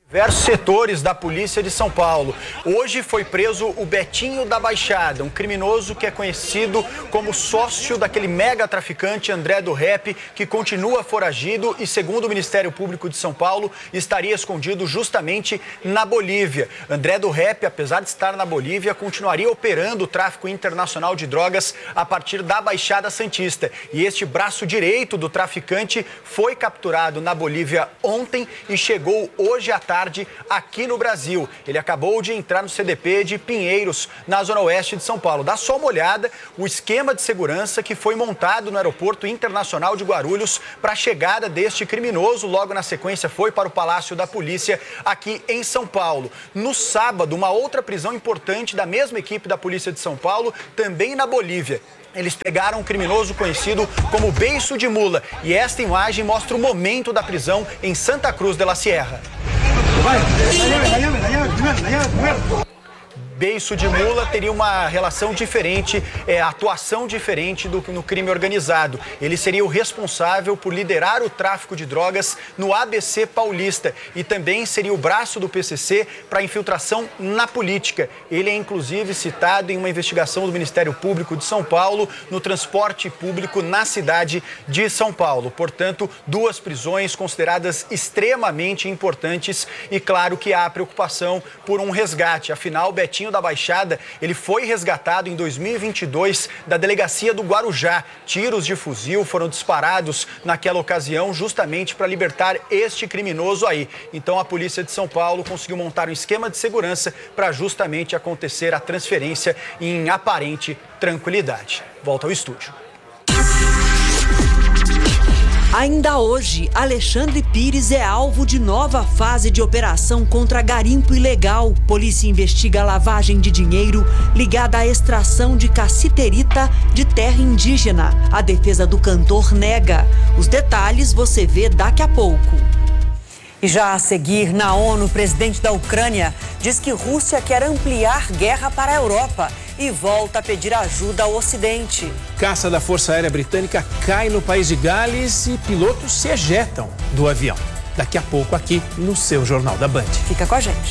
Diversos setores da Polícia de São Paulo. Hoje foi preso o Betinho da Baixada, um criminoso que é conhecido como sócio daquele mega traficante André do Rap, que continua foragido e, segundo o Ministério Público de São Paulo, estaria escondido justamente na Bolívia. André do Rap, apesar de estar na Bolívia, continuaria operando o tráfico internacional de drogas a partir da Baixada Santista. E este braço direito do traficante foi capturado na Bolívia ontem e chegou hoje à tarde aqui no Brasil. Ele acabou de entrar no CDP de Pinheiros, na zona oeste de São Paulo. Dá só uma olhada o esquema de segurança que foi montado no Aeroporto Internacional de Guarulhos para a chegada deste criminoso. Logo na sequência foi para o Palácio da Polícia aqui em São Paulo. No sábado, uma outra prisão importante da mesma equipe da Polícia de São Paulo, também na Bolívia. Eles pegaram um criminoso conhecido como Beiço de Mula. E esta imagem mostra o momento da prisão em Santa Cruz de la Sierra. Beiço de Mula teria uma relação diferente, atuação diferente no crime organizado. Ele seria o responsável por liderar o tráfico de drogas no ABC Paulista e também seria o braço do PCC para infiltração na política. Ele é inclusive citado em uma investigação do Ministério Público de São Paulo no transporte público na cidade de São Paulo. Portanto, duas prisões consideradas extremamente importantes e claro que há preocupação por um resgate. Afinal, Betinho da Baixada, ele foi resgatado em 2022 da delegacia do Guarujá. Tiros de fuzil foram disparados naquela ocasião justamente para libertar este criminoso aí. Então a Polícia de São Paulo conseguiu montar um esquema de segurança para justamente acontecer a transferência em aparente tranquilidade. Volta ao estúdio. Ainda hoje, Alexandre Pires é alvo de nova fase de operação contra garimpo ilegal. Polícia investiga a lavagem de dinheiro ligada à extração de cassiterita de terra indígena. A defesa do cantor nega. Os detalhes você vê daqui a pouco. E já a seguir, na ONU, o presidente da Ucrânia diz que Rússia quer ampliar guerra para a Europa e volta a pedir ajuda ao Ocidente. Caça da Força Aérea Britânica cai no país de Gales e pilotos se ejetam do avião. Daqui a pouco aqui no seu Jornal da Band. Fica com a gente.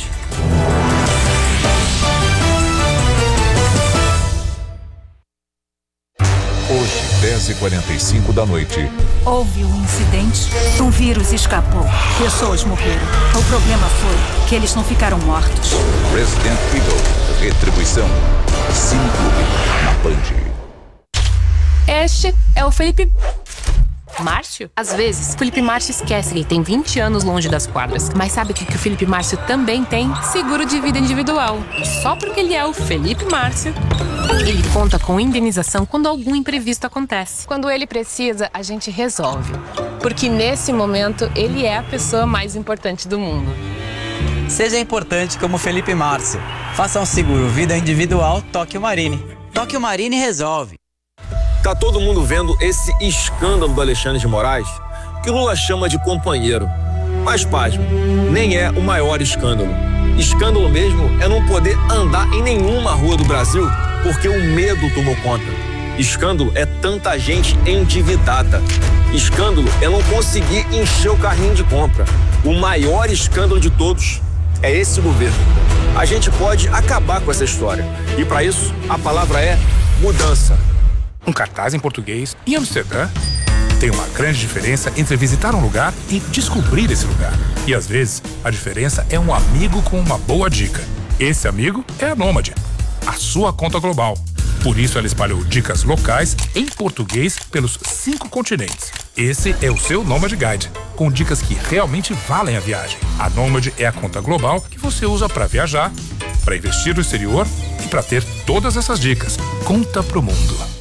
Hoje, 10h45 da noite. Houve um incidente, um vírus escapou, pessoas morreram. O problema foi que eles não ficaram mortos. Resident Evil, Retribuição, Cine Clube, na Band. Este é o Felipe Márcio? Às vezes, Felipe Márcio esquece que ele tem 20 anos longe das quadras. Mas sabe o que o Felipe Márcio também tem? Seguro de vida individual. E só porque ele é o Felipe Márcio, ele conta com indenização quando algum imprevisto acontece. Quando ele precisa, a gente resolve. Porque nesse momento, ele é a pessoa mais importante do mundo. Seja importante como Felipe Márcio. Faça um seguro vida individual Tóquio Marine. Tóquio Marine resolve. Tá todo mundo vendo esse escândalo do Alexandre de Moraes, que Lula chama de companheiro. Mas, pasme, nem é o maior escândalo. Escândalo mesmo é não poder andar em nenhuma rua do Brasil porque o medo tomou conta. Escândalo é tanta gente endividada. Escândalo é não conseguir encher o carrinho de compra. O maior escândalo de todos é esse governo. A gente pode acabar com essa história. E para isso, a palavra é mudança. Um cartaz em português em Amsterdã. Tem uma grande diferença entre visitar um lugar e descobrir esse lugar. E às vezes, a diferença é um amigo com uma boa dica. Esse amigo é a Nômade, a sua conta global. Por isso ela espalhou dicas locais em português pelos 5 continentes. Esse é o seu Nômade Guide, com dicas que realmente valem a viagem. A Nômade é a conta global que você usa para viajar, para investir no exterior e para ter todas essas dicas. Conta pro mundo.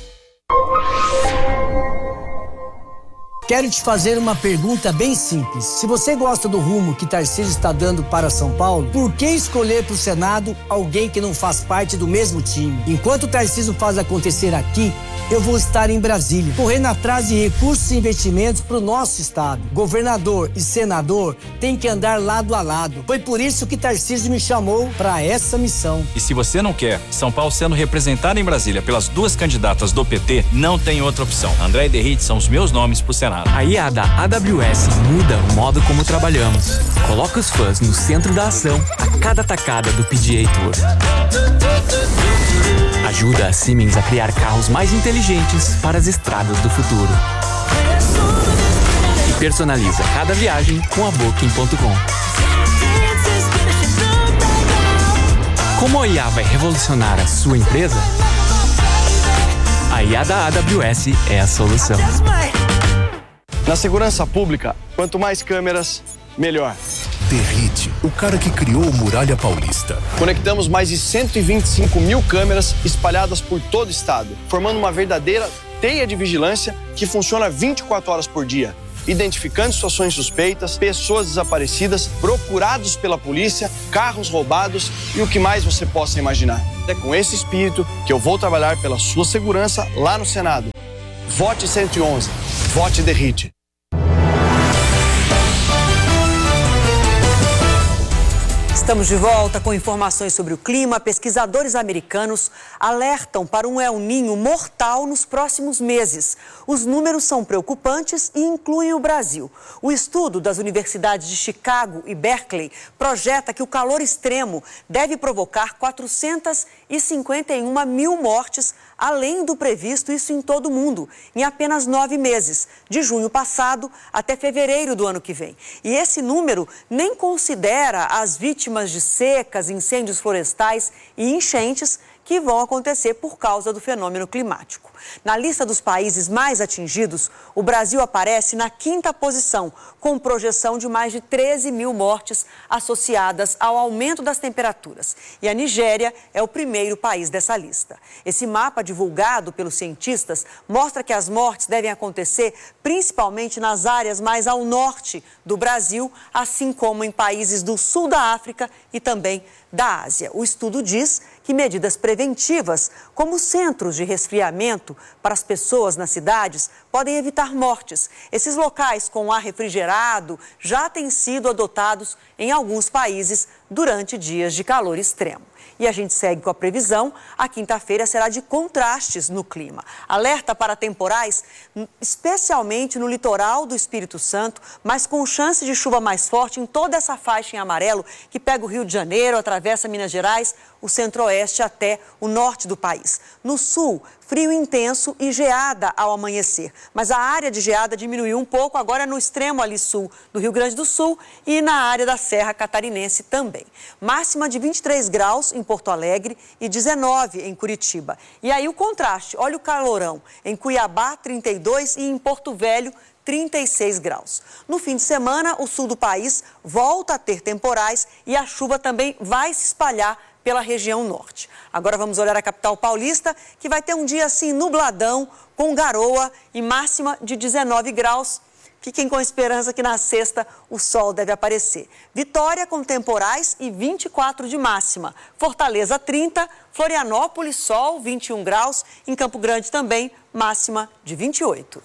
Quero te fazer uma pergunta bem simples. Se você gosta do rumo que Tarcísio está dando para São Paulo, por que escolher para o Senado alguém que não faz parte do mesmo time? Enquanto o Tarcísio faz acontecer aqui, eu vou estar em Brasília, correndo atrás de recursos e investimentos para o nosso estado. Governador e senador têm que andar lado a lado. Foi por isso que Tarcísio me chamou para essa missão. E se você não quer São Paulo sendo representado em Brasília pelas 2 candidatas do PT, não tem outra opção. André e Derrite são os meus nomes para o Senado. ar-condicionado. A IA da AWS muda o modo como trabalhamos. Coloca os fãs no centro da ação a cada tacada do PGA Tour. Ajuda a Siemens a criar carros mais inteligentes para as estradas do futuro. E personaliza cada viagem com a Booking.com. Como a IA vai revolucionar a sua empresa? A IA da AWS é a solução. Na segurança pública, quanto mais câmeras, melhor. Derrite, o cara que criou o Muralha Paulista. Conectamos mais de 125 mil câmeras espalhadas por todo o estado, formando uma verdadeira teia de vigilância que funciona 24 horas por dia, identificando situações suspeitas, pessoas desaparecidas, procurados pela polícia, carros roubados e o que mais você possa imaginar. É com esse espírito que eu vou trabalhar pela sua segurança lá no Senado. Vote 111. Vote Derrite. Estamos de volta com informações sobre o clima. Pesquisadores americanos alertam para um El Niño mortal nos próximos meses. Os números são preocupantes e incluem o Brasil. O estudo das universidades de Chicago e Berkeley projeta que o calor extremo deve provocar 451 mil mortes, além do previsto, isso em todo o mundo, em apenas 9 meses, de junho passado até fevereiro do ano que vem. E esse número nem considera as vítimas de secas, incêndios florestais e enchentes que vão acontecer por causa do fenômeno climático. Na lista dos países mais atingidos, o Brasil aparece na 5ª posição, com projeção de mais de 13 mil mortes associadas ao aumento das temperaturas. E a Nigéria é o primeiro país dessa lista. Esse mapa divulgado pelos cientistas mostra que as mortes devem acontecer principalmente nas áreas mais ao norte do Brasil, assim como em países do sul da África e também da Ásia. O estudo diz que medidas preventivas, como centros de resfriamento para as pessoas nas cidades, podem evitar mortes. Esses locais com ar refrigerado já têm sido adotados em alguns países durante dias de calor extremo. E a gente segue com a previsão. A quinta-feira será de contrastes no clima. Alerta para temporais, especialmente no litoral do Espírito Santo, mas com chance de chuva mais forte em toda essa faixa em amarelo que pega o Rio de Janeiro, atravessa Minas Gerais, o centro-oeste até o norte do país. No sul, frio intenso e geada ao amanhecer. Mas a área de geada diminuiu um pouco, agora no extremo ali sul do Rio Grande do Sul e na área da Serra Catarinense também. Máxima de 23 graus em Porto Alegre e 19 em Curitiba. E aí o contraste, olha o calorão. Em Cuiabá, 32 e em Porto Velho, 36 graus. No fim de semana, o sul do país volta a ter temporais e a chuva também vai se espalhar pela região norte. Agora vamos olhar a capital paulista, que vai ter um dia assim nubladão, com garoa e máxima de 19 graus. Fiquem com esperança que na sexta o sol deve aparecer. Vitória com temporais e 24 de máxima. Fortaleza 30, Florianópolis sol 21 graus, em Campo Grande também máxima de 28.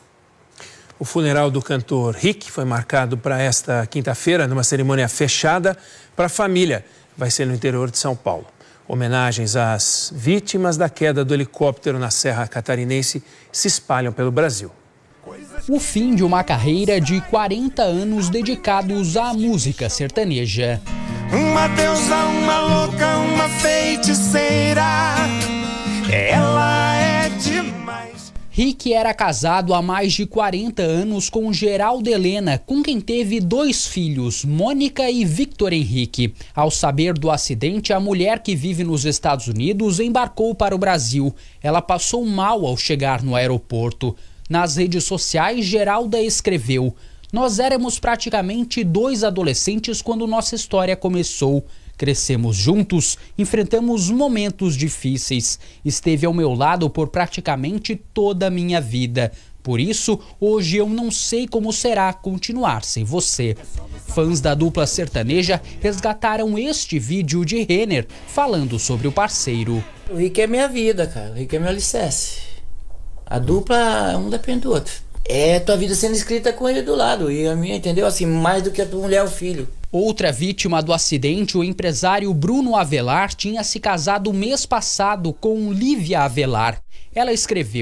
O funeral do cantor Rick foi marcado para esta quinta-feira numa cerimônia fechada para a família. Vai ser no interior de São Paulo. Homenagens às vítimas da queda do helicóptero na Serra Catarinense se espalham pelo Brasil. O fim de uma carreira de 40 anos dedicados à música sertaneja. Uma deusa, uma louca, uma feiticeira, ela é demais. Rick era casado há mais de 40 anos com Geralda Helena, com quem teve 2 filhos, Mônica e Victor Henrique. Ao saber do acidente, a mulher, que vive nos Estados Unidos, embarcou para o Brasil. Ela passou mal ao chegar no aeroporto. Nas redes sociais, Geralda escreveu: "Nós éramos praticamente 2 adolescentes quando nossa história começou. Crescemos juntos, enfrentamos momentos difíceis. Esteve ao meu lado por praticamente toda a minha vida. Por isso, hoje eu não sei como será continuar sem você." Fãs da dupla sertaneja resgataram este vídeo de Renner falando sobre o parceiro. O Rick é minha vida, cara. O Rick é meu alicerce. A dupla, um depende do outro. É tua vida sendo escrita com ele do lado. E a minha, entendeu? Assim, mais do que a tua mulher, o filho. Outra vítima do acidente, o empresário Bruno Avelar, tinha se casado mês passado com Lívia Avelar. Ela escreveu: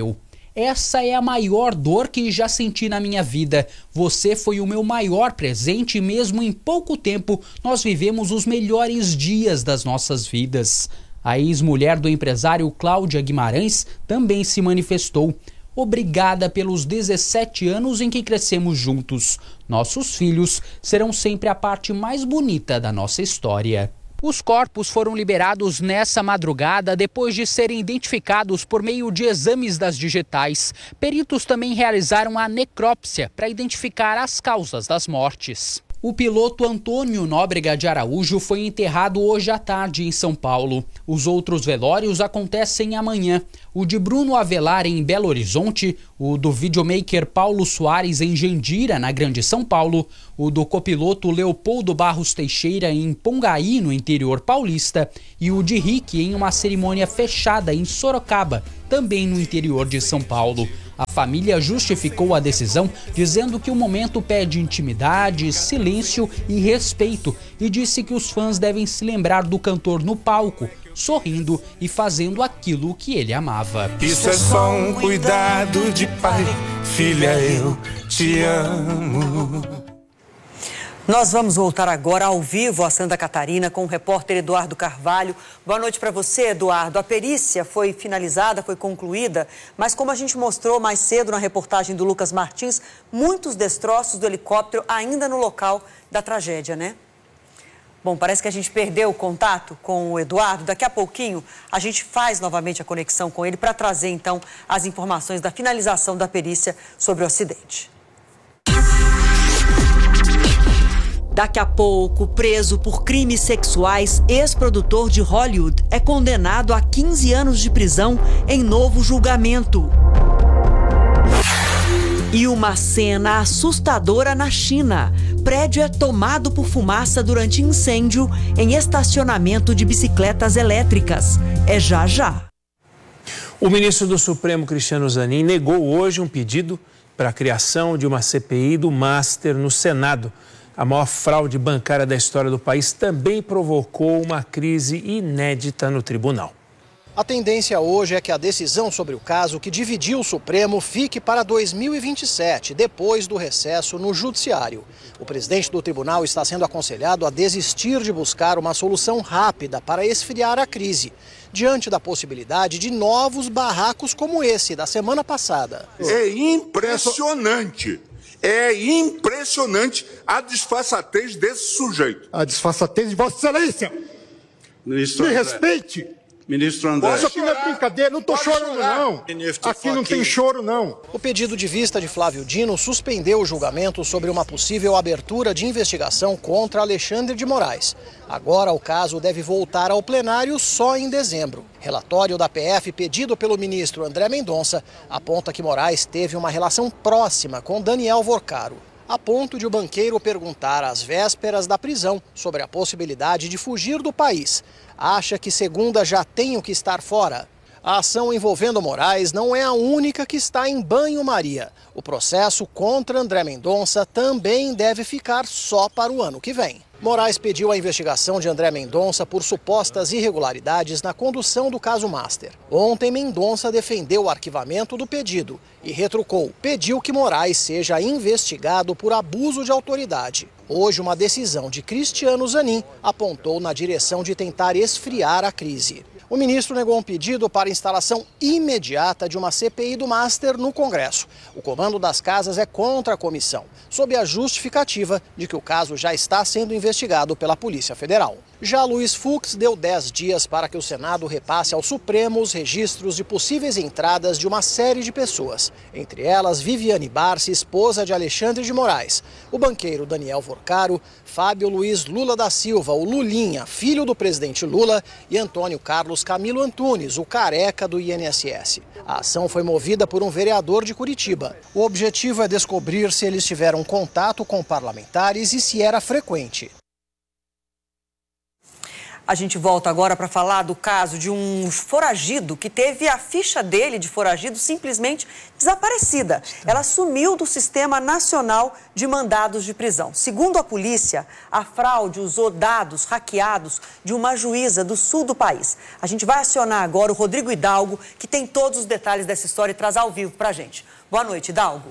Essa é a maior dor que já senti na minha vida. Você foi o meu maior presente e mesmo em pouco tempo nós vivemos os melhores dias das nossas vidas. A ex-mulher do empresário Cláudia Guimarães também se manifestou. Obrigada pelos 17 anos em que crescemos juntos. Nossos filhos serão sempre a parte mais bonita da nossa história. Os corpos foram liberados nessa madrugada depois de serem identificados por meio de exames das digitais. Peritos também realizaram a necrópsia para identificar as causas das mortes. O piloto Antônio Nóbrega de Araújo foi enterrado hoje à tarde em São Paulo. Os outros velórios acontecem amanhã. O de Bruno Avelar em Belo Horizonte, o do videomaker Paulo Soares em Jandira, na Grande São Paulo, o do copiloto Leopoldo Barros Teixeira em Pongaí, no interior paulista, e o de Rick em uma cerimônia fechada em Sorocaba, também no interior de São Paulo. A família justificou a decisão dizendo que o momento pede intimidade, silêncio e respeito e disse que os fãs devem se lembrar do cantor no palco, sorrindo e fazendo aquilo que ele amava. Isso é só um cuidado de pai, filha, eu te amo. Nós vamos voltar agora ao vivo a Santa Catarina com o repórter Eduardo Carvalho. Boa noite para você, Eduardo. A perícia foi finalizada, foi concluída, mas como a gente mostrou mais cedo na reportagem do Lucas Martins, muitos destroços do helicóptero ainda no local da tragédia, né? Bom, parece que a gente perdeu o contato com o Eduardo. Daqui a pouquinho a gente faz novamente a conexão com ele para trazer então as informações da finalização da perícia sobre o acidente. Daqui a pouco, preso por crimes sexuais, ex-produtor de Hollywood é condenado a 15 anos de prisão em novo julgamento. E uma cena assustadora na China. Prédio é tomado por fumaça durante incêndio em estacionamento de bicicletas elétricas. É já já. O ministro do Supremo, Cristiano Zanin, negou hoje um pedido para a criação de uma CPI do Master no Senado. A maior fraude bancária da história do país também provocou uma crise inédita no tribunal. A tendência hoje é que a decisão sobre o caso que dividiu o Supremo fique para 2027, depois do recesso no Judiciário. O presidente do tribunal está sendo aconselhado a desistir de buscar uma solução rápida para esfriar a crise, diante da possibilidade de novos barracos como esse da semana passada. É impressionante. É impressionante a disfarçatez desse sujeito. A disfarçatez de Vossa Excelência. Ministro Me André. respeite. Ministro André. Isso aqui não é brincadeira, não tô chorando não. Aqui não tem choro não. O pedido de vista de Flávio Dino suspendeu o julgamento sobre uma possível abertura de investigação contra Alexandre de Moraes. Agora o caso deve voltar ao plenário só em dezembro. Relatório da PF pedido pelo ministro André Mendonça aponta que Moraes teve uma relação próxima com Daniel Vorcaro, a ponto de o banqueiro perguntar às vésperas da prisão sobre a possibilidade de fugir do país. Acha que Segunda já tem o que estar fora? A ação envolvendo Moraes não é a única que está em banho-maria. O processo contra André Mendonça também deve ficar só para o ano que vem. Moraes pediu a investigação de André Mendonça por supostas irregularidades na condução do caso Master. Ontem, Mendonça defendeu o arquivamento do pedido e retrucou. Pediu que Moraes seja investigado por abuso de autoridade. Hoje, uma decisão de Cristiano Zanin apontou na direção de tentar esfriar a crise. O ministro negou um pedido para instalação imediata de uma CPI do Master no Congresso. O comando das casas é contra a comissão, sob a justificativa de que o caso já está sendo investigado pela Polícia Federal. Já Luiz Fux deu 10 dias para que o Senado repasse ao Supremo os registros de possíveis entradas de uma série de pessoas, entre elas Viviane Barsi, esposa de Alexandre de Moraes, o banqueiro Daniel Vorcaro, Fábio Luiz Lula da Silva, o Lulinha, filho do presidente Lula, e Antônio Carlos Camilo Antunes, o careca do INSS. A ação foi movida por um vereador de Curitiba. O objetivo é descobrir se eles tiveram contato com parlamentares e se era frequente. A gente volta agora para falar do caso de um foragido que teve a ficha dele de foragido simplesmente desaparecida. Ela sumiu do Sistema Nacional de Mandados de Prisão. Segundo a polícia, a fraude usou dados hackeados de uma juíza do sul do país. A gente vai acionar agora o Rodrigo Hidalgo, que tem todos os detalhes dessa história e traz ao vivo para a gente. Boa noite, Hidalgo.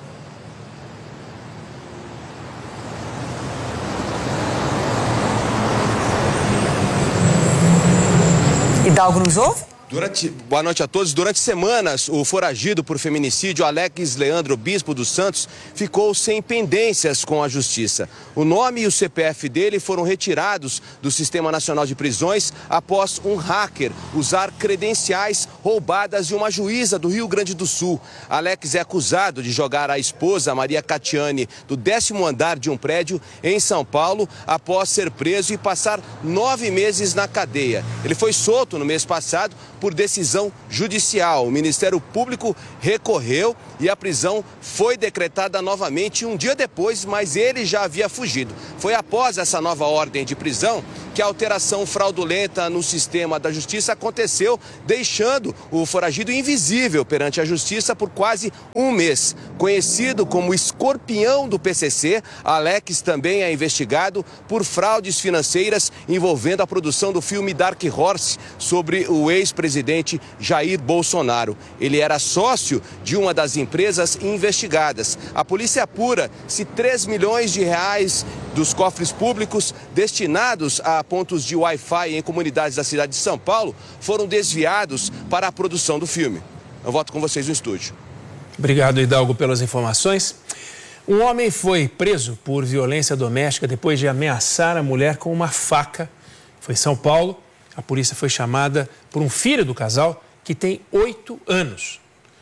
Hidalgo nos ouve? Boa noite a todos. Durante semanas, o foragido por feminicídio Alex Leandro Bispo dos Santos ficou sem pendências com a justiça. O nome e o CPF dele foram retirados do Sistema Nacional de Prisões após um hacker usar credenciais roubadas de uma juíza do Rio Grande do Sul. Alex é acusado de jogar a esposa, Maria Catiane, do 10º andar de um prédio em São Paulo, após ser preso e passar 9 meses na cadeia. Ele foi solto no mês passado por decisão judicial. O Ministério Público recorreu e a prisão foi decretada novamente um dia depois, mas ele já havia fugido. Foi após essa nova ordem de prisão que a alteração fraudulenta no sistema da justiça aconteceu, deixando o foragido invisível perante a justiça por quase um mês. Conhecido como escorpião do PCC, Alex também é investigado por fraudes financeiras envolvendo a produção do filme Dark Horse sobre o ex-presidente Jair Bolsonaro. Ele era sócio de uma das empresas investigadas. A polícia apura se 3 milhões de reais dos cofres públicos destinados a pontos de Wi-Fi em comunidades da cidade de São Paulo foram desviados para a produção do filme. Eu volto com vocês no estúdio. Obrigado, Hidalgo, pelas informações. Um homem foi preso por violência doméstica depois de ameaçar a mulher com uma faca. Foi em São Paulo. A polícia foi chamada por um filho do casal que tem 8 anos.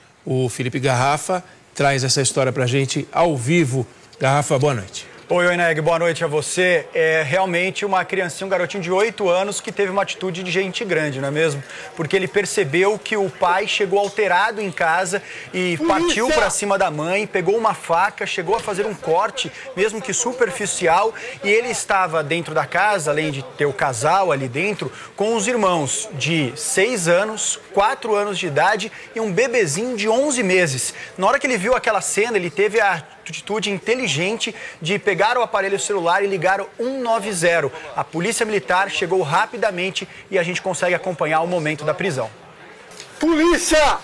O Felipe Garrafa traz essa história pra gente ao vivo. Garrafa, boa noite. Oi, Oineg, boa noite a você. É realmente uma criancinha, um garotinho de 8 anos que teve uma atitude de gente grande, não é mesmo? Porque ele percebeu que o pai chegou alterado em casa e partiu para cima da mãe, pegou uma faca, chegou a fazer um corte, mesmo que superficial, e ele estava dentro da casa, além de ter o casal ali dentro, com os irmãos de 6 anos, 4 anos de idade e um bebezinho de 11 meses. Na hora que ele viu aquela cena, ele teve a atitude inteligente de pegar o aparelho celular e ligar o 190. A polícia militar chegou rapidamente e a gente consegue acompanhar o momento da prisão. Polícia!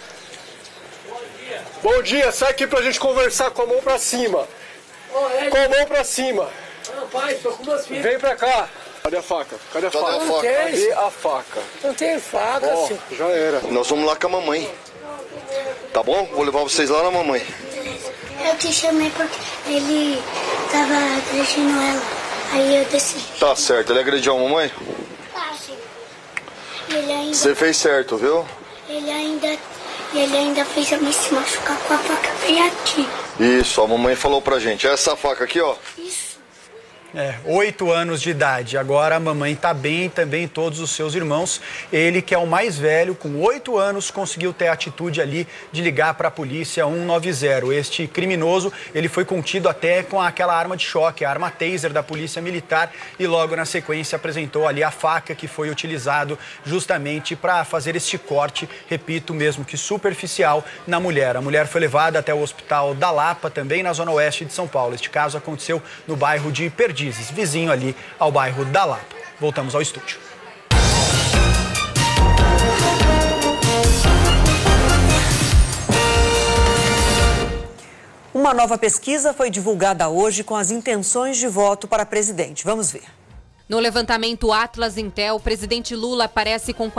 Bom dia, sai aqui pra gente conversar com a mão pra cima. Com a mão pra cima. Não, pai, tô com meus filhos. Vem pra cá. Cadê a faca? Cadê a faca? Cadê a faca? Não tem faca, Ó, senhor. já era. Nós vamos lá com a mamãe. Tá bom? Vou levar vocês lá na mamãe. Eu te chamei porque ele tava agredindo ela. Aí eu desci. Tá certo. Ele agrediu a mamãe? Ah, sim. Ele ainda... Você fez certo, viu? Ele ainda fez eu me se machucar com a faca bem aqui. Isso, a mamãe falou pra gente. Essa faca aqui, ó. Isso. 8 anos de idade. Agora a mamãe tá bem, também todos os seus irmãos. Ele, que é o mais velho, com 8 anos, conseguiu ter a atitude ali de ligar para a polícia 190. Este criminoso, ele foi contido até com aquela arma de choque, a arma taser da polícia militar, e logo na sequência apresentou ali a faca que foi utilizado justamente para fazer este corte, repito, mesmo que superficial, na mulher. A mulher foi levada até o hospital da Lapa, também na zona oeste de São Paulo. Este caso aconteceu no bairro de Perdizes, vizinho ali ao bairro da Lapa. Voltamos ao estúdio. Uma nova pesquisa foi divulgada hoje com as intenções de voto para presidente. Vamos ver. No levantamento Atlas Intel, o presidente Lula aparece com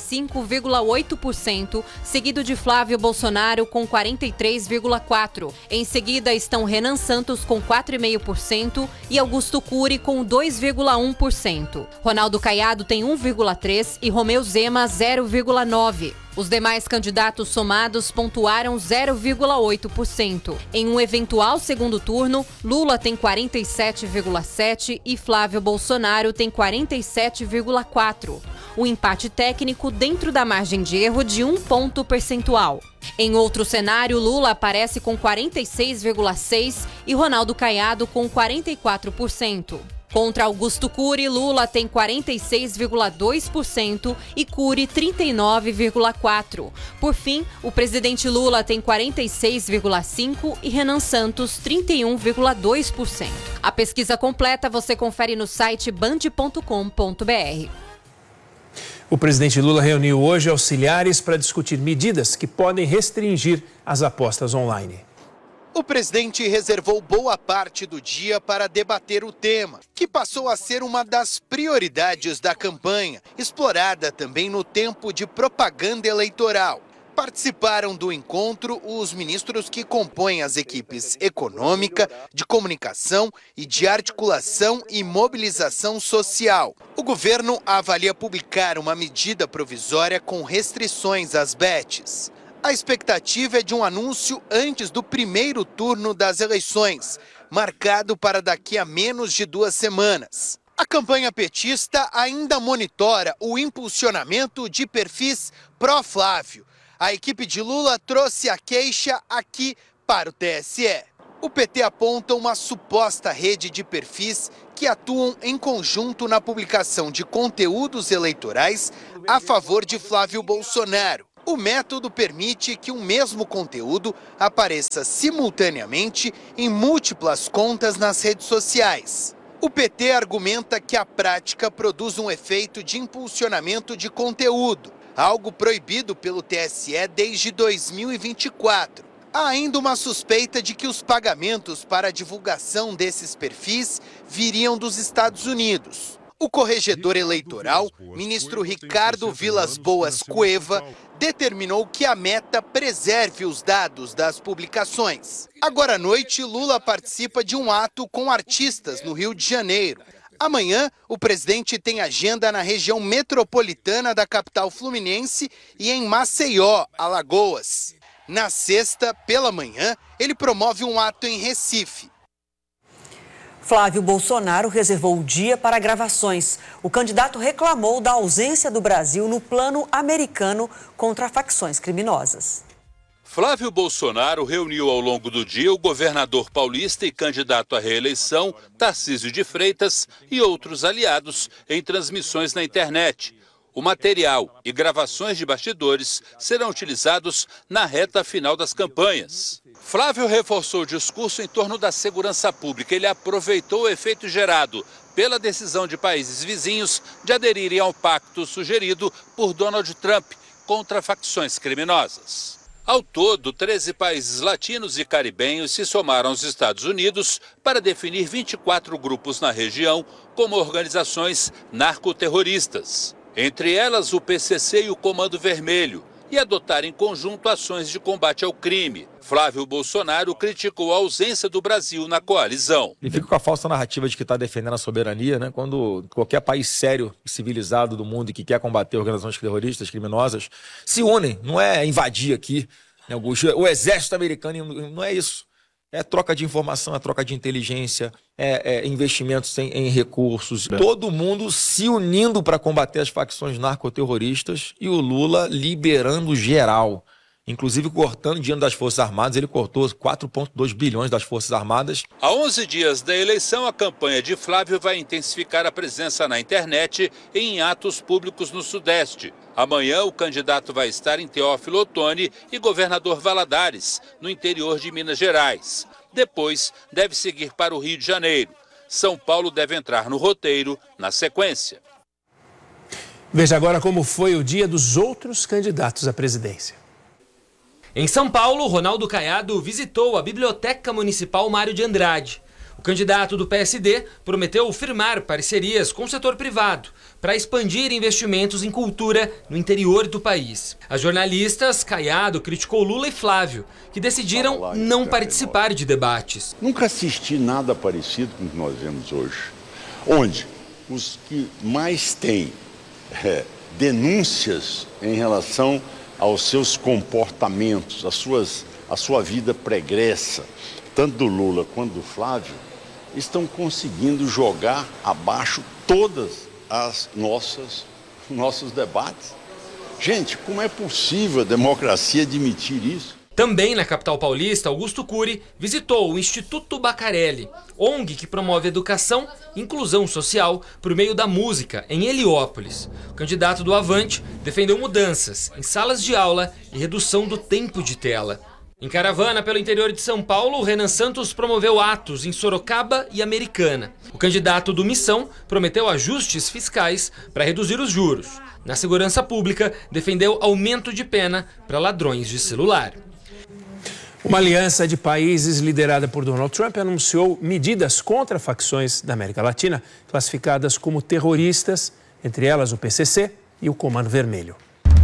45,8%, seguido de Flávio Bolsonaro com 43,4%. Em seguida estão Renan Santos com 4,5% e Augusto Cury com 2,1%. Ronaldo Caiado tem 1,3% e Romeu Zema 0,9%. Os demais candidatos somados pontuaram 0,8%. Em um eventual segundo turno, Lula tem 47,7% e Flávio Bolsonaro tem 47,4%. O empate técnico dentro da margem de erro de 1 ponto percentual. Em outro cenário, Lula aparece com 46,6% e Ronaldo Caiado com 44%. Contra Augusto Cury, Lula tem 46,2% e Cury 39,4%. Por fim, o presidente Lula tem 46,5% e Renan Santos 31,2%. A pesquisa completa você confere no site band.com.br. O presidente Lula reuniu hoje auxiliares para discutir medidas que podem restringir as apostas online. O presidente reservou boa parte do dia para debater o tema, que passou a ser uma das prioridades da campanha, explorada também no tempo de propaganda eleitoral. Participaram do encontro os ministros que compõem as equipes econômica, de comunicação e de articulação e mobilização social. O governo avalia publicar uma medida provisória com restrições às bets. A expectativa é de um anúncio antes do primeiro turno das eleições, marcado para daqui a menos de 2 semanas. A campanha petista ainda monitora o impulsionamento de perfis pró-Flávio. A equipe de Lula trouxe a queixa aqui para o TSE. O PT aponta uma suposta rede de perfis que atuam em conjunto na publicação de conteúdos eleitorais a favor de Flávio Bolsonaro. O método permite que um mesmo conteúdo apareça simultaneamente em múltiplas contas nas redes sociais. O PT argumenta que a prática produz um efeito de impulsionamento de conteúdo, algo proibido pelo TSE desde 2024. Há ainda uma suspeita de que os pagamentos para a divulgação desses perfis viriam dos Estados Unidos. O corregedor eleitoral, ministro Ricardo Vilas Boas Cueva, determinou que a Meta preserve os dados das publicações. Agora à noite, Lula participa de um ato com artistas no Rio de Janeiro. Amanhã, o presidente tem agenda na região metropolitana da capital fluminense e em Maceió, Alagoas. Na sexta, pela manhã, ele promove um ato em Recife. Flávio Bolsonaro reservou o dia para gravações. O candidato reclamou da ausência do Brasil no plano americano contra facções criminosas. Flávio Bolsonaro reuniu ao longo do dia o governador paulista e candidato à reeleição, Tarcísio de Freitas, e outros aliados em transmissões na internet. O material e gravações de bastidores serão utilizados na reta final das campanhas. Flávio reforçou o discurso em torno da segurança pública. Ele aproveitou o efeito gerado pela decisão de países vizinhos de aderirem ao pacto sugerido por Donald Trump contra facções criminosas. Ao todo, 13 países latinos e caribenhos se somaram aos Estados Unidos para definir 24 grupos na região como organizações narcoterroristas. Entre elas, o PCC e o Comando Vermelho, e adotar em conjunto ações de combate ao crime. Flávio Bolsonaro criticou a ausência do Brasil na coalizão. Ele fica com a falsa narrativa de que está defendendo a soberania, né? Quando qualquer país sério e civilizado do mundo e que quer combater organizações terroristas, criminosas, se unem. Não é invadir aqui, né? O exército americano não é isso. É troca de informação, é troca de inteligência, é investimentos em recursos. Todo mundo se unindo para combater as facções narcoterroristas e o Lula liberando geral. Inclusive cortando dinheiro das Forças Armadas, ele cortou 4,2 bilhões das Forças Armadas. Há 11 dias da eleição, a campanha de Flávio vai intensificar a presença na internet e em atos públicos no Sudeste. Amanhã, o candidato vai estar em Teófilo Otoni e Governador Valadares, no interior de Minas Gerais. Depois, deve seguir para o Rio de Janeiro. São Paulo deve entrar no roteiro na sequência. Veja agora como foi o dia dos outros candidatos à presidência. Em São Paulo, Ronaldo Caiado visitou a Biblioteca Municipal Mário de Andrade. O candidato do PSD prometeu firmar parcerias com o setor privado para expandir investimentos em cultura no interior do país. As jornalistas, Caiado criticou Lula e Flávio, que decidiram não participar de debates. Nunca assisti nada parecido com o que nós vemos hoje, onde os que mais têm denúncias em relação aos seus comportamentos, a sua vida pregressa, tanto do Lula quanto do Flávio, estão conseguindo jogar abaixo todas as nossos debates. Gente, como é possível a democracia admitir isso? Também na capital paulista, Augusto Cury visitou o Instituto Bacarelli, ONG que promove educação e inclusão social por meio da música em Heliópolis. O candidato do Avante defendeu mudanças em salas de aula e redução do tempo de tela. Em caravana pelo interior de São Paulo, o Renan Santos promoveu atos em Sorocaba e Americana. O candidato do Missão prometeu ajustes fiscais para reduzir os juros. Na segurança pública, defendeu aumento de pena para ladrões de celular. Uma aliança de países liderada por Donald Trump anunciou medidas contra facções da América Latina classificadas como terroristas, entre elas o PCC e o Comando Vermelho.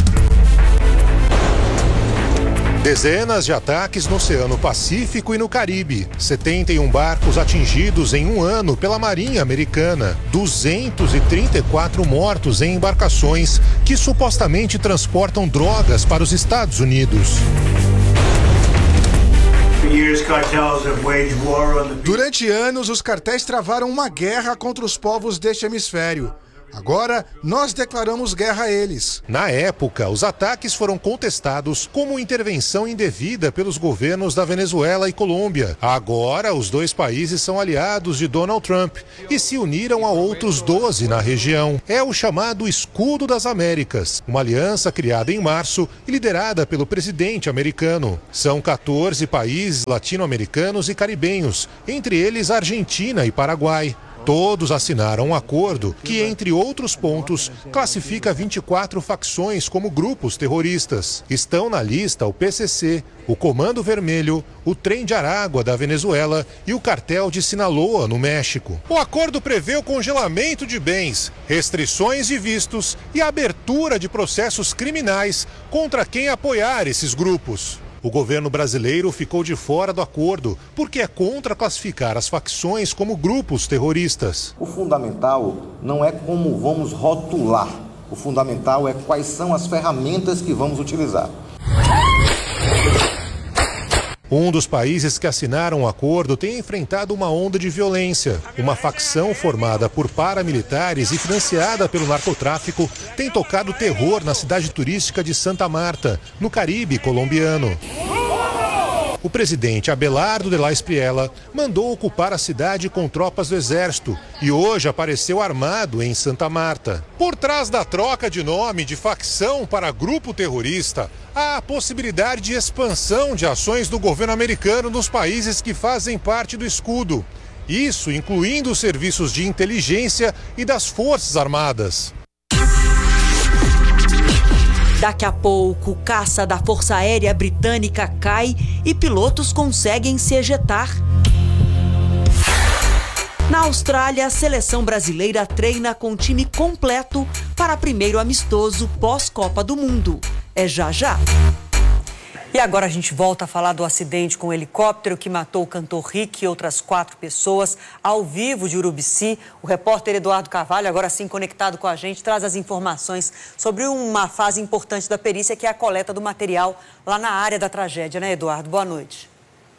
Dezenas de ataques no Oceano Pacífico e no Caribe. 71 barcos atingidos em um ano pela Marinha Americana. 234 mortos em embarcações que supostamente transportam drogas para os Estados Unidos. Durante anos, os cartéis travaram uma guerra contra os povos deste hemisfério. Agora, nós declaramos guerra a eles. Na época, os ataques foram contestados como intervenção indevida pelos governos da Venezuela e Colômbia. Agora, os dois países são aliados de Donald Trump e se uniram a outros 12 na região. É o chamado Escudo das Américas, uma aliança criada em março e liderada pelo presidente americano. São 14 países latino-americanos e caribenhos, entre eles Argentina e Paraguai. Todos assinaram um acordo que, entre outros pontos, classifica 24 facções como grupos terroristas. Estão na lista o PCC, o Comando Vermelho, o Trem de Aragua da Venezuela e o Cartel de Sinaloa, no México. O acordo prevê o congelamento de bens, restrições de vistos e abertura de processos criminais contra quem apoiar esses grupos. O governo brasileiro ficou de fora do acordo porque é contra classificar as facções como grupos terroristas. O fundamental não é como vamos rotular. O fundamental é quais são as ferramentas que vamos utilizar. Um dos países que assinaram o acordo tem enfrentado uma onda de violência. Uma facção formada por paramilitares e financiada pelo narcotráfico tem tocado terror na cidade turística de Santa Marta, no Caribe colombiano. O presidente Abelardo de la Espriella mandou ocupar a cidade com tropas do exército e hoje apareceu armado em Santa Marta. Por trás da troca de nome de facção para grupo terrorista, há a possibilidade de expansão de ações do governo americano nos países que fazem parte do escudo. Isso incluindo os serviços de inteligência e das Forças Armadas. Daqui a pouco, caça da Força Aérea Britânica cai e pilotos conseguem se ejetar. Na Austrália, a seleção brasileira treina com time completo para primeiro amistoso pós-Copa do Mundo. É já já. E agora a gente volta a falar do acidente com o helicóptero que matou o cantor Rick e outras 4 pessoas ao vivo de Urubici. O repórter Eduardo Carvalho, agora sim conectado com a gente, traz as informações sobre uma fase importante da perícia, que é a coleta do material lá na área da tragédia, né, Eduardo? Boa noite.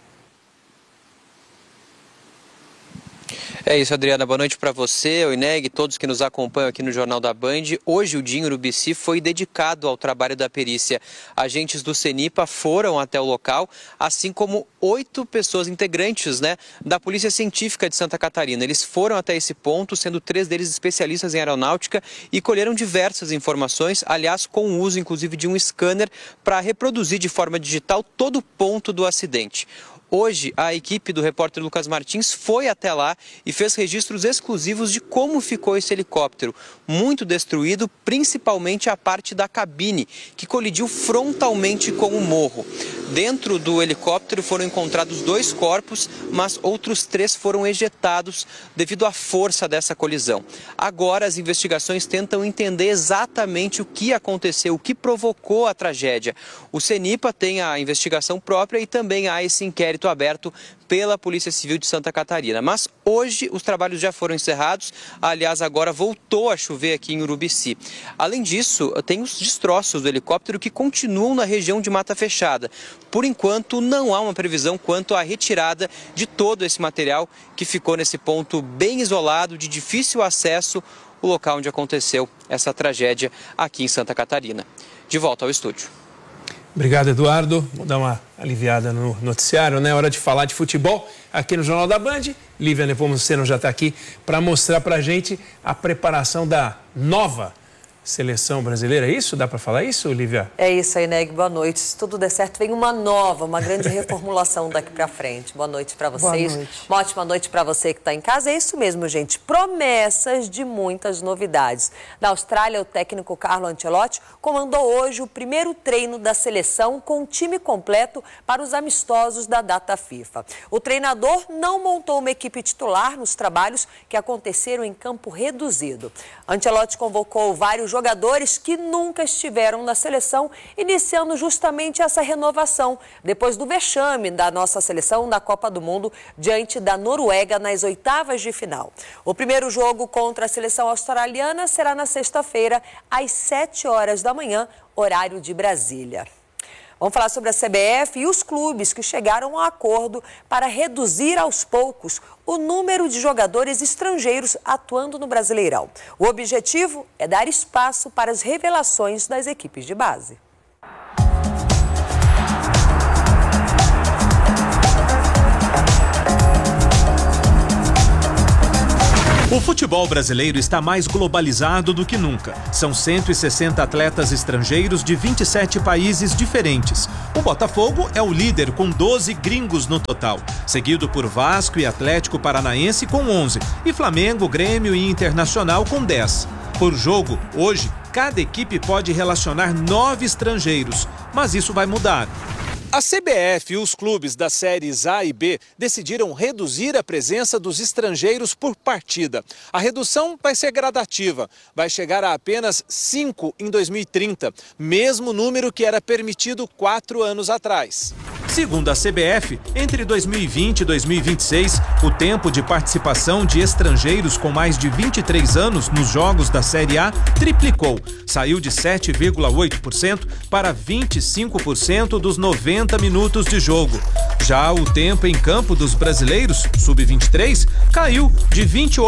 É isso, Adriana. Boa noite para você, o Ineg, todos que nos acompanham aqui no Jornal da Band. Hoje o Dia em Urubici foi dedicado ao trabalho da perícia. Agentes do CENIPA foram até o local, assim como 8 pessoas integrantes, da Polícia Científica de Santa Catarina. Eles foram até esse ponto, sendo 3 deles especialistas em aeronáutica, e colheram diversas informações, aliás, com o uso inclusive de um scanner para reproduzir de forma digital todo o ponto do acidente. Hoje, a equipe do repórter Lucas Martins foi até lá e fez registros exclusivos de como ficou esse helicóptero. Muito destruído, principalmente a parte da cabine, que colidiu frontalmente com o morro. Dentro do helicóptero foram encontrados 2 corpos, mas outros 3 foram ejetados devido à força dessa colisão. Agora, as investigações tentam entender exatamente o que aconteceu, o que provocou a tragédia. O CENIPA tem a investigação própria e também há esse inquérito aberto pela Polícia Civil de Santa Catarina. Mas hoje os trabalhos já foram encerrados, aliás, agora voltou a chover aqui em Urubici. Além disso, tem os destroços do helicóptero que continuam na região de Mata Fechada. Por enquanto, não há uma previsão quanto à retirada de todo esse material que ficou nesse ponto bem isolado, de difícil acesso, o local onde aconteceu essa tragédia aqui em Santa Catarina. De volta ao estúdio. Obrigado, Eduardo. Vou dar uma aliviada no noticiário, né? Hora de falar de futebol aqui no Jornal da Band. Lívia Nepomuceno já está aqui para mostrar para a gente a preparação da nova seleção brasileira. É isso? Dá para falar isso, Lívia? É isso aí, Neg. Boa noite. Se tudo der certo, vem uma grande reformulação daqui para frente. Boa noite para vocês. Boa noite. Uma ótima noite para você que está em casa. É isso mesmo, gente. Promessas de muitas novidades. Na Austrália, o técnico Carlo Ancelotti comandou hoje o primeiro treino da seleção com o time completo para os amistosos da data FIFA. O treinador não montou uma equipe titular nos trabalhos que aconteceram em campo reduzido. Ancelotti convocou vários jogadores que nunca estiveram na seleção, iniciando justamente essa renovação, depois do vexame da nossa seleção na Copa do Mundo, diante da Noruega nas oitavas de final. O primeiro jogo contra a seleção australiana será na sexta-feira, às 7 horas da manhã, horário de Brasília. Vamos falar sobre a CBF e os clubes que chegaram a acordo para reduzir aos poucos o número de jogadores estrangeiros atuando no Brasileirão. O objetivo é dar espaço para as revelações das equipes de base. O futebol brasileiro está mais globalizado do que nunca. São 160 atletas estrangeiros de 27 países diferentes. O Botafogo é o líder com 12 gringos no total, seguido por Vasco e Atlético Paranaense com 11 e Flamengo, Grêmio e Internacional com 10. Por jogo, hoje, cada equipe pode relacionar 9 estrangeiros, mas isso vai mudar. A CBF e os clubes das séries A e B decidiram reduzir a presença dos estrangeiros por partida. A redução vai ser gradativa, vai chegar a apenas 5 em 2030, mesmo número que era permitido 4 anos atrás. Segundo a CBF, entre 2020 e 2026, o tempo de participação de estrangeiros com mais de 23 anos nos jogos da Série A triplicou. Saiu de 7,8% para 25% dos 90 minutos de jogo. Já o tempo em campo dos brasileiros, sub-23, caiu de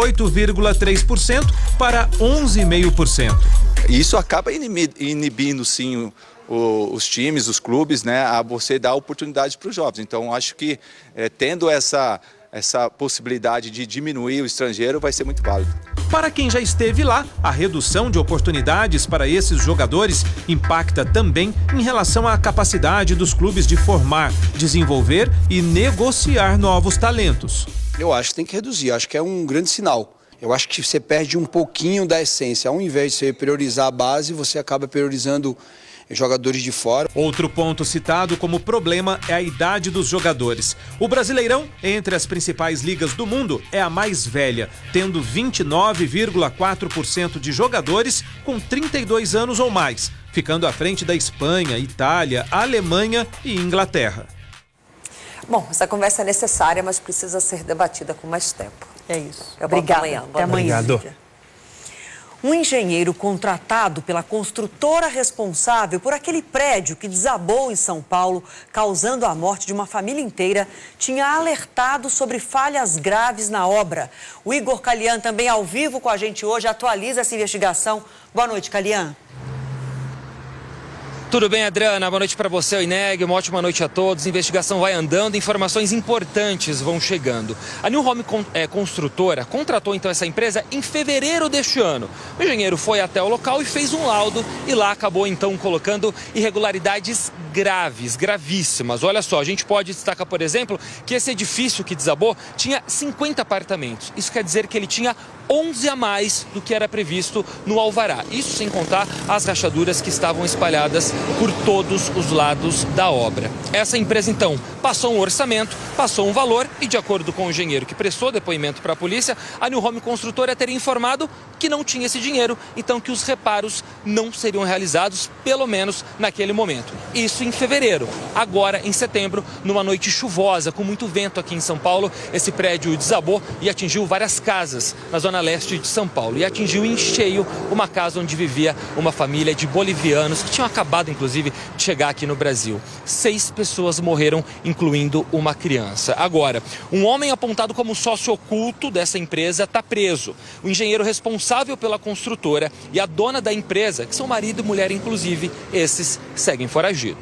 28,3% para 11,5%. Isso acaba inibindo, sim, os times, os clubes, né, a você dar oportunidade para os jovens. Então, acho que tendo essa possibilidade de diminuir o estrangeiro vai ser muito válido. Para quem já esteve lá, a redução de oportunidades para esses jogadores impacta também em relação à capacidade dos clubes de formar, desenvolver e negociar novos talentos. Eu acho que tem que reduzir, acho que é um grande sinal. Eu acho que você perde um pouquinho da essência. Ao invés de você priorizar a base, você acaba priorizando jogadores de fora. Outro ponto citado como problema é a idade dos jogadores. O Brasileirão, entre as principais ligas do mundo, é a mais velha, tendo 29,4% de jogadores com 32 anos ou mais, ficando à frente da Espanha, Itália, Alemanha e Inglaterra. Bom, essa conversa é necessária, mas precisa ser debatida com mais tempo. É isso. Obrigada. Amanhã. Até amanhã. Obrigado. Um engenheiro contratado pela construtora responsável por aquele prédio que desabou em São Paulo, causando a morte de uma família inteira, tinha alertado sobre falhas graves na obra. O Igor Calian, também ao vivo com a gente hoje, atualiza essa investigação. Boa noite, Calian. Tudo bem, Adriana? Boa noite para você, Ineg. Uma ótima noite a todos. A investigação vai andando, informações importantes vão chegando. A New Home Construtora contratou então essa empresa em fevereiro deste ano. O engenheiro foi até o local e fez um laudo e lá acabou então colocando irregularidades gravíssimas. Olha só, a gente pode destacar, por exemplo, que esse edifício que desabou tinha 50 apartamentos. Isso quer dizer que ele tinha 11 a mais do que era previsto no alvará. Isso sem contar as rachaduras que estavam espalhadas por todos os lados da obra. Essa empresa, então, passou um orçamento, passou um valor e, de acordo com o engenheiro que prestou depoimento para a polícia, a New Home Construtora teria informado que não tinha esse dinheiro, então que os reparos não seriam realizados, pelo menos naquele momento. Isso em fevereiro. Agora, em setembro, numa noite chuvosa, com muito vento aqui em São Paulo, esse prédio desabou e atingiu várias casas na zona leste de São Paulo. E atingiu em cheio uma casa onde vivia uma família de bolivianos que tinham acabado, inclusive, de chegar aqui no Brasil. 6 pessoas morreram, incluindo uma criança. Agora, um homem apontado como sócio oculto dessa empresa está preso. O engenheiro responsável pela construtora e a dona da empresa, que são marido e mulher, inclusive, esses seguem foragidos.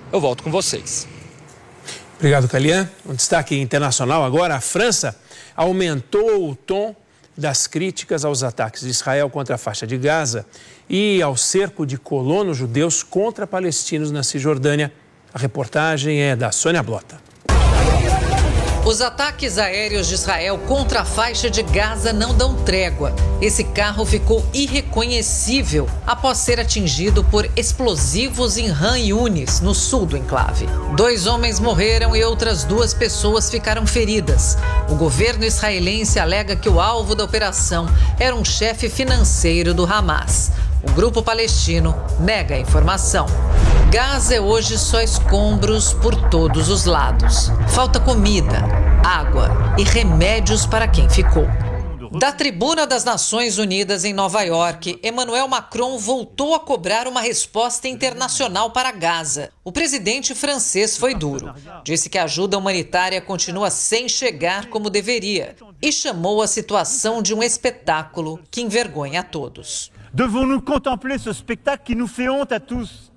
eu volto com vocês. Obrigado, Calian. Um destaque internacional agora. A França aumentou o tom das críticas aos ataques de Israel contra a faixa de Gaza e ao cerco de colonos judeus contra palestinos na Cisjordânia. A reportagem é da Sônia Blota. Os ataques aéreos de Israel contra a faixa de Gaza não dão trégua. Esse carro ficou irreconhecível após ser atingido por explosivos em Han Yunis, no sul do enclave. 2 homens morreram e outras 2 pessoas ficaram feridas. O governo israelense alega que o alvo da operação era um chefe financeiro do Hamas. O grupo palestino nega a informação. Gaza é hoje só escombros por todos os lados. Falta comida, água e remédios para quem ficou. Da tribuna das Nações Unidas em Nova York, Emmanuel Macron voltou a cobrar uma resposta internacional para Gaza. O presidente francês foi duro. Disse que a ajuda humanitária continua sem chegar como deveria e chamou a situação de um espetáculo que envergonha a todos. Devons-nous contempler ce spectacle qui nous fait honte à tous?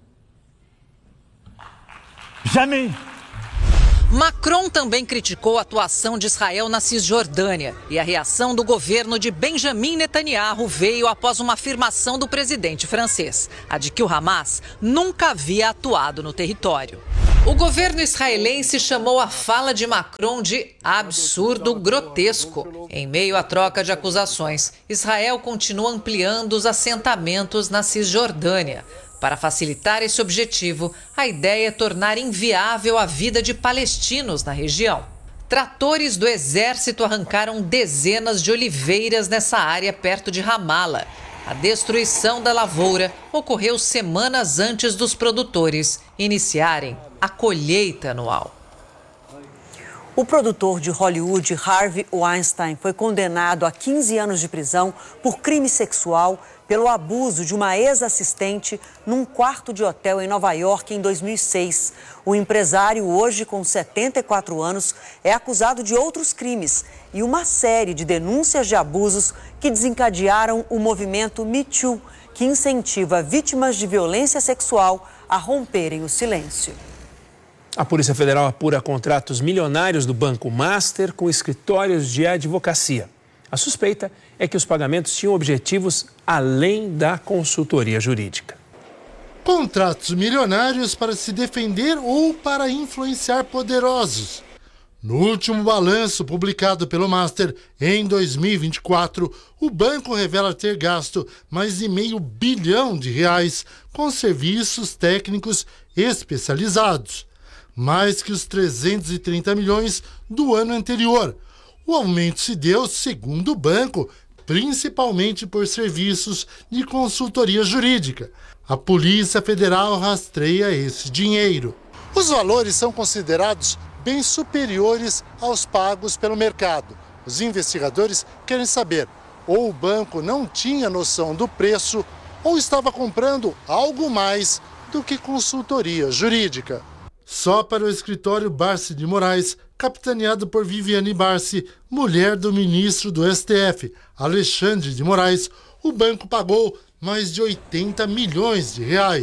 Jamais! Macron também criticou a atuação de Israel na Cisjordânia e a reação do governo de Benjamin Netanyahu veio após uma afirmação do presidente francês, a de que o Hamas nunca havia atuado no território. O governo israelense chamou a fala de Macron de absurdo grotesco. Em meio à troca de acusações, Israel continua ampliando os assentamentos na Cisjordânia. Para facilitar esse objetivo, a ideia é tornar inviável a vida de palestinos na região. Tratores do exército arrancaram dezenas de oliveiras nessa área perto de Ramala. A destruição da lavoura ocorreu semanas antes dos produtores iniciarem a colheita anual. O produtor de Hollywood, Harvey Weinstein, foi condenado a 15 anos de prisão por crime sexual pelo abuso de uma ex-assistente num quarto de hotel em Nova York em 2006. O empresário, hoje com 74 anos, é acusado de outros crimes e uma série de denúncias de abusos que desencadearam o movimento Me Too, que incentiva vítimas de violência sexual a romperem o silêncio. A Polícia Federal apura contratos milionários do Banco Master com escritórios de advocacia. A suspeita é que os pagamentos tinham objetivos além da consultoria jurídica. Contratos milionários para se defender ou para influenciar poderosos. No último balanço publicado pelo Master em 2024, o banco revela ter gasto mais de R$500 bilhão com serviços técnicos especializados, mais que os 330 milhões do ano anterior. O aumento se deu, segundo o banco, principalmente por serviços de consultoria jurídica. A Polícia Federal rastreia esse dinheiro. Os valores são considerados bem superiores aos pagos pelo mercado. Os investigadores querem saber, ou o banco não tinha noção do preço, ou estava comprando algo mais do que consultoria jurídica. Só para o escritório Barsi de Moraes, capitaneado por Viviane Barsi, mulher do ministro do STF, Alexandre de Moraes, o banco pagou mais de R$80 milhões.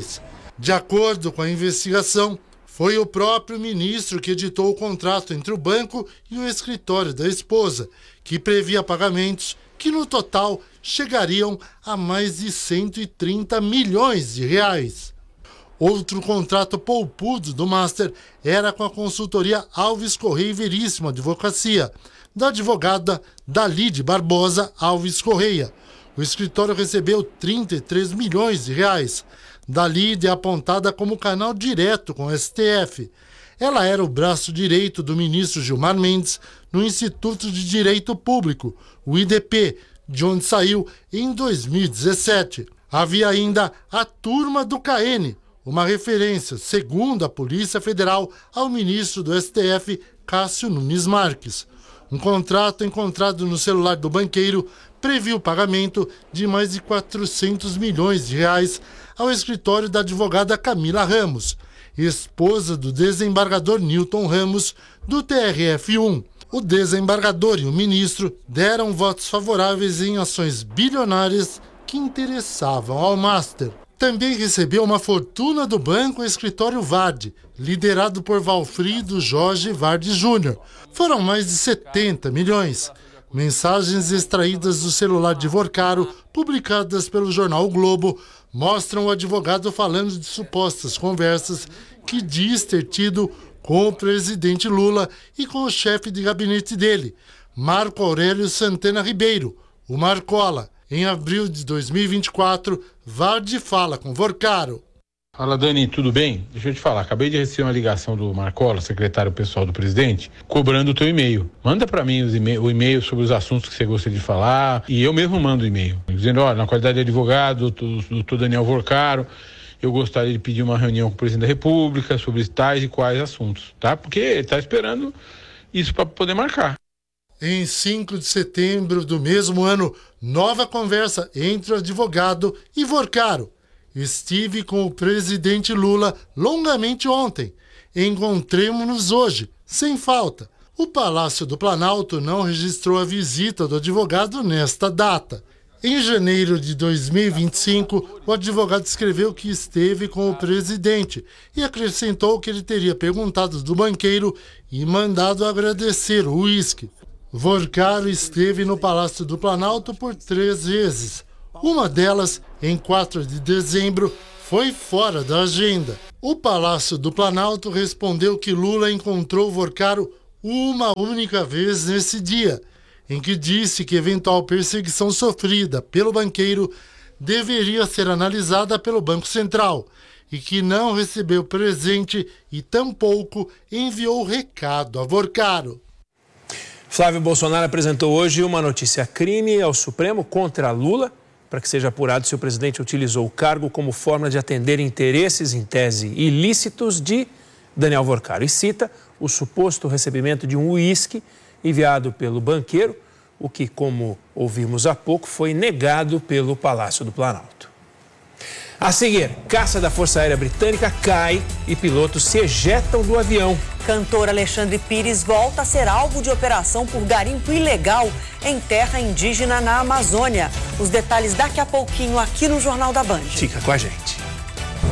De acordo com a investigação, foi o próprio ministro que editou o contrato entre o banco e o escritório da esposa, que previa pagamentos que no total chegariam a mais de R$130 milhões. Outro contrato poupudo do Master era com a consultoria Alves Correia e Veríssimo Advocacia, da advogada Dalide Barbosa Alves Correia. O escritório recebeu R$33 milhões. Dalide é apontada como canal direto com o STF. Ela era o braço direito do ministro Gilmar Mendes no Instituto de Direito Público, o IDP, de onde saiu em 2017. Havia ainda a Turma do KN, uma referência, segundo a Polícia Federal, ao ministro do STF, Cássio Nunes Marques. Um contrato encontrado no celular do banqueiro previa o pagamento de mais de R$400 milhões ao escritório da advogada Camila Ramos, esposa do desembargador Newton Ramos, do TRF1. O desembargador e o ministro deram votos favoráveis em ações bilionárias que interessavam ao Master. também recebeu uma fortuna do Banco Escritório Vardi, liderado por Valfrido Jorge Vardi Júnior. Foram mais de 70 milhões. Mensagens extraídas do celular de Vorcaro, publicadas pelo jornal O Globo, mostram o advogado falando de supostas conversas que diz ter tido com o presidente Lula e com o chefe de gabinete dele, Marco Aurélio Santana Ribeiro, o Marcola. Em abril de 2024, Vardi fala com Vorcaro. Fala, Dani, tudo bem? Deixa eu te falar, acabei de receber uma ligação do Marcola, secretário pessoal do presidente, cobrando o teu e-mail. Manda para mim o e-mail sobre os assuntos que você gostaria de falar, e eu mesmo mando o e-mail, dizendo, olha, na qualidade de advogado, doutor Daniel Vorcaro, eu gostaria de pedir uma reunião com o presidente da República sobre tais e quais assuntos, tá? Porque ele está esperando isso para poder marcar. Em 5 de setembro do mesmo ano, nova conversa entre o advogado e Vorcaro. Estive com o presidente Lula longamente ontem. Encontremos-nos hoje, sem falta. O Palácio do Planalto não registrou a visita do advogado nesta data. Em janeiro de 2025, o advogado escreveu que esteve com o presidente e acrescentou que ele teria perguntado do banqueiro e mandado agradecer o uísque. Vorcaro esteve no Palácio do Planalto por 3 vezes. Uma delas, em 4 de dezembro, foi fora da agenda. O Palácio do Planalto respondeu que Lula encontrou Vorcaro uma única vez nesse dia, em que disse que eventual perseguição sofrida pelo banqueiro deveria ser analisada pelo Banco Central e que não recebeu presente e tampouco enviou recado a Vorcaro. Flávio Bolsonaro apresentou hoje uma notícia-crime ao Supremo contra Lula, para que seja apurado se o presidente utilizou o cargo como forma de atender interesses, em tese, ilícitos de Daniel Vorcaro. E cita o suposto recebimento de um uísque enviado pelo banqueiro, o que, como ouvimos há pouco, foi negado pelo Palácio do Planalto. A seguir, caça da Força Aérea Britânica cai e pilotos se ejetam do avião. Cantor Alexandre Pires volta a ser alvo de operação por garimpo ilegal em terra indígena na Amazônia. Os detalhes daqui a pouquinho aqui no Jornal da Band. Fica com a gente.